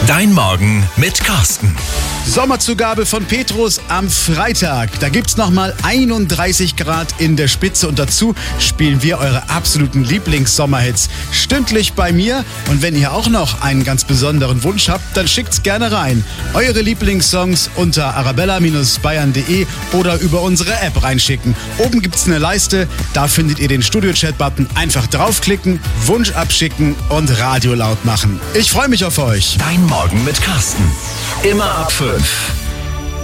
Dein Morgen mit Carsten. Sommerzugabe von Petrus am Freitag. Da gibt's nochmal 31 Grad in der Spitze und dazu spielen wir eure absoluten Lieblings-Sommerhits stündlich bei mir. Und wenn ihr auch noch einen ganz besonderen Wunsch habt, dann schickt's gerne rein. Eure Lieblingssongs unter arabella-bayern.de oder über unsere App reinschicken. Oben gibt's eine Leiste, da findet ihr den Studio-Chat-Button. Einfach draufklicken, Wunsch abschicken und Radio laut machen. Ich freue mich auf euch. Dein Morgen mit Carsten. Immer ab 5.